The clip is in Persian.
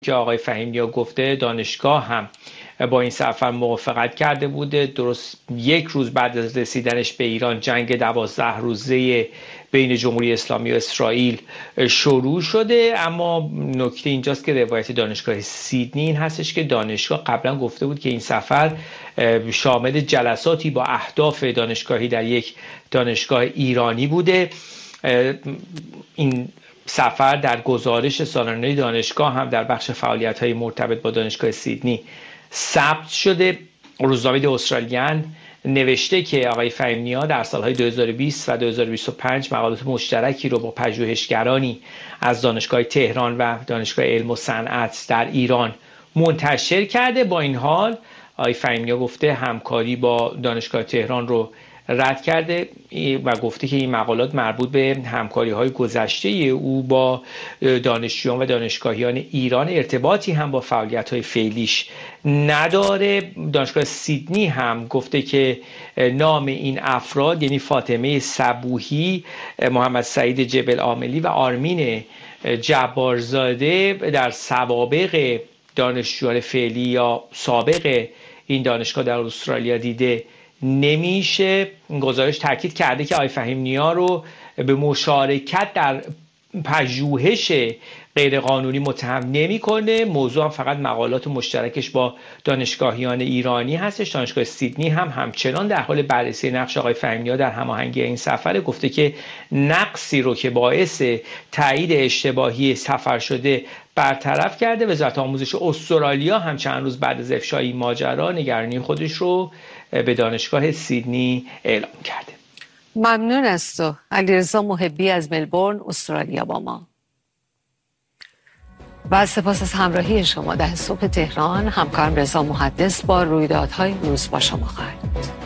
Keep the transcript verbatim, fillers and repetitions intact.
که آقای فهیم‌نیا گفته دانشگاه هم با این سفر موافقت کرده بوده. درست یک روز بعد از رسیدنش به ایران جنگ دوازده روزه بین جمهوری اسلامی و اسرائیل شروع شده. اما نکته اینجاست که روایت دانشگاه سیدنی این هستش که دانشگاه قبلا گفته بود که این سفر شامل جلساتی با اهداف دانشگاهی در یک دانشگاه ایرانی بوده. این سفر در گزارش سالانه دانشگاه هم در بخش فعالیت‌های مرتبط با دانشگاه سیدنی ثبت شده. روزنامه دی استرالیان نوشته که آقای فهیم‌نیا در سالهای دو هزار و بیست و دو هزار و بیست و پنج مقالات مشترکی رو با پژوهشگرانی از دانشگاه تهران و دانشگاه علم و صنعت در ایران منتشر کرده. با این حال آقای فهیم‌نیا گفته همکاری با دانشگاه تهران رو رد کرده و گفته که این مقالات مربوط به همکاری‌های گذشته او با دانشجویان و دانشگاهیان ایران ارتباطی هم با فعالیت‌های فعلیش نداره. دانشگاه سیدنی هم گفته که نام این افراد یعنی فاطمه صبوحی، محمد سعید جبل عاملی و آرمین جبارزاده در سوابق دانشجویان فعلی یا سابق این دانشگاه در استرالیا دیده نمیشه. گزارش تاکید کرده که آقای فهیم‌نیا رو به مشارکت در پژوهش غیرقانونی متهم نمی‌کنه. موضوع هم فقط مقالات مشترکش با دانشگاهیان ایرانی هستش. دانشگاه سیدنی هم همچنان در حال بررسی نقش آقای فهیم‌نیا در هماهنگی این سفر، گفته که نقصی رو که باعث تایید اشتباهی سفر شده برطرف کرده. وزارت آموزش استرالیا هم چند روز بعد از افشای ماجرا نگرانی خودش رو به دانشگاه سیدنی اعلام کرده. ممنون از تو علیرضا محبی از ملبورن استرالیا با ما. و سپاس از همراهی شما. ده صبح تهران همکارم رضا محدث با رویدادهای روز با شما خواهد.